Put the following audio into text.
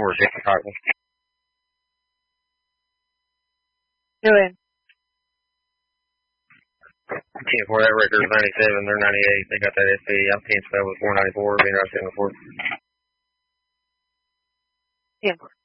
Or Chicago. Doing. 10-4, that record is 97, they're 98. They got that SP. I'm 10-12 with 494, being right 7-4. 10-4.